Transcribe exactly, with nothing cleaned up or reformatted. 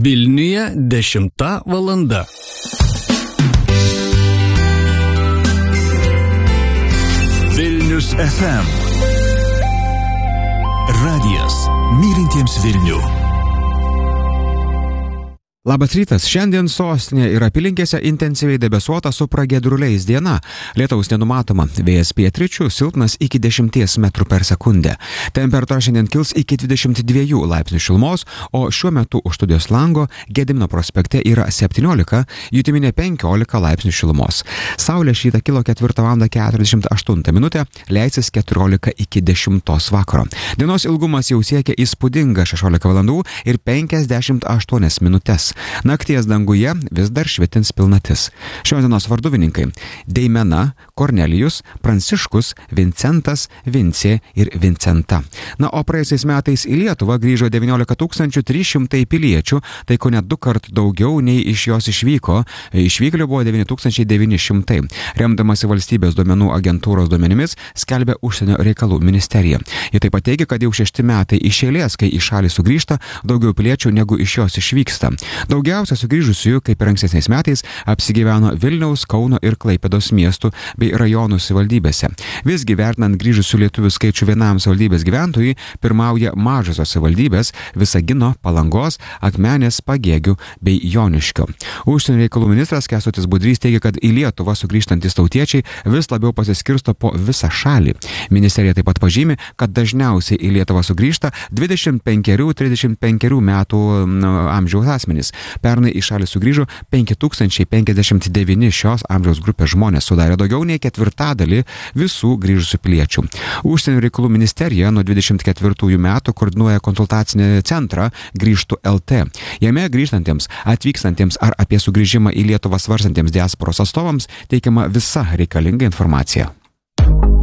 Vilniuje dešimta valanda. Vilnius F M. Radijas mylintiems Vilnių. Labas rytas. Šiandien sostinė ir apylinkėse intensyviai debesuota su pragiedruliais diena. Lietaus nenumatoma. Vėjas pietryčių silpnas iki dešimties metrų per sekundę. Temperatūra šiandien kils iki dvidešimt dviejų laipsnių šilumos, o šiuo metu už studijos lango Gedimino prospekte yra septyniolika, jutiminė penkiolika laipsnių šilumos. Saulė šį rytą kilo ketvirtą valandą keturiasdešimt aštuntą minutę, leisis keturiolika iki dešimtos vakaro. Dienos ilgumas jau siekia įspūdingą šešiolika valandų ir penkiasdešimt aštuonias minutės. Nakties danguje vis dar švitins pilnatis. Šios dienos varduvininkai – Deimena, Kornelijus, Pranciškus, Vincentas, Vincė ir Vincenta. Na, o praėjusiais metais į Lietuvą grįžo devyniolika tūkstančių trys šimtai piliečių, tai ko net du kart daugiau nei iš jos išvyko. Išvykėlių buvo devyni tūkstančiai devyni šimtai. Remdamasi valstybės duomenų agentūros duomenimis, skelbia Užsienio reikalų ministerija. Ji taip pat teigia, kad jau šešti metai iš eilės, kai į šalį sugrįžta daugiau piliečių negu iš jos išvyksta. Daugiausia sugrįžusiųjų, kaip ir ankstesniais metais, apsigyveno Vilniaus, Kauno ir Klaipėdos miestų bei rajonų savivaldybėse. Visgi vertinant grįžusių lietuvių skaičių vienam savivaldybės gyventojui, pirmauja mažosios savivaldybės Visagino, Palangos, Akmenės, Pagėgių bei Joniškio. Užsienio reikalų ministras Kęstutis Budrys teigia, kad į Lietuvą sugrįžtantys tautiečiai vis labiau pasiskirsto po visą šalį. Ministerija taip pat pažymi, kad dažniausiai į Lietuvą sugrįžta dvidešimt penkerių trisdešimt penkerių metų amžiaus asmenys. Pernai į šalį sugrįžo penki tūkstančiai penkiasdešimt devyni šios amžiaus grupės žmonės, sudarė daugiau nei ketvirtadalį visų grįžusių piliečių. Užsienio reikalų ministerija nuo dvidešimt ketvirtųjų metų koordinuoja konsultacinį centrą Grįžtu L T. Jame grįžtantiems, atvykstantiems ar apie sugrįžimą į Lietuvą svarstantiems diasporos atstovams teikiama visa reikalinga informacija.